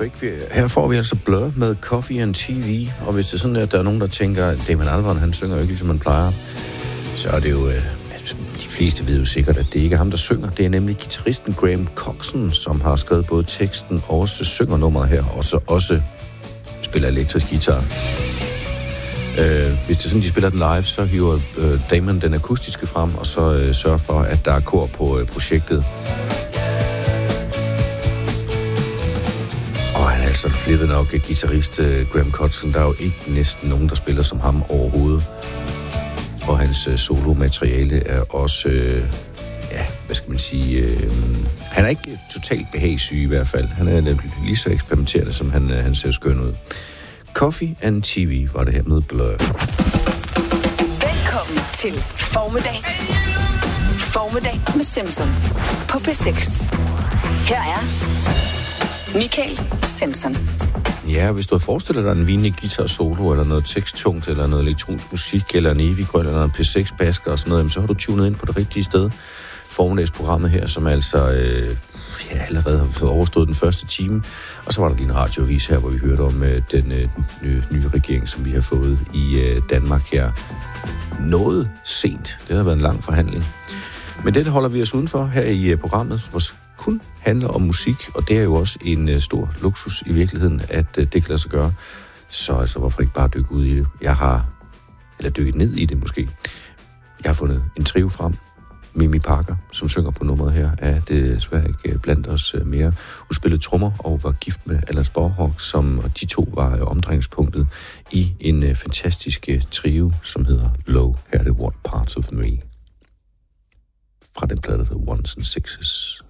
Trick. Her får vi altså Blur med Coffee and TV, og hvis det er sådan, at der er nogen, der tænker, at Damon Albarn, han synger jo ikke, ligesom han plejer, så er det jo... de fleste ved jo sikkert, at det ikke er ham, der synger. Det er nemlig guitaristen Graham Coxon, som har skrevet både teksten og også synger nummeret her, og så også spiller elektrisk guitar. Hvis det er sådan, de spiller den live, så hiver Damon den akustiske frem, og så sørger for, at der er kor på projektet. Og han er altså flippet nok guitarist Graham Coxon. Der er jo ikke næsten nogen, der spiller som ham overhovedet. Og hans solomateriale er også, hvad skal man sige, han er ikke totalt behagssyg i hvert fald. Han er nemlig lige så eksperimenterende, som han ser skøn ud. Coffee and TV var det her med Blur. Velkommen til Formiddag. Formiddag med Simpson på P6. Her er Michael Simpson. Ja, hvis du har forestillet dig en vinlig guitar solo, eller noget teksttungt, eller noget elektronisk musik, eller en evig grøn, eller en P6-basker og sådan noget, så har du tunet ind på det rigtige sted. Formiddagsprogrammet her, som altså allerede har fået overstået den første time. Og så var der lige en radioavis her, hvor vi hørte om den nye regering, som vi har fået i Danmark her. Noget sent. Det har været en lang forhandling. Men det holder vi os udenfor her i programmet, hvor kun handler om musik, og det er jo også en stor luksus i virkeligheden, at det kan lade sig gøre. Så altså, hvorfor ikke bare dykke ud i det? Eller dykke ned i det måske. Jeg har fundet en trio frem. Mimi Parker, som synger på nummeret her, er desværre ikke blandt os mere. Hun spillede trommer og var gift med Alan Sporhawk, og de to var omdrejningspunktet i en fantastisk trio, som hedder Low. Her er det What Parts of Me. Fra den plade, der hedder Ones and Sixes.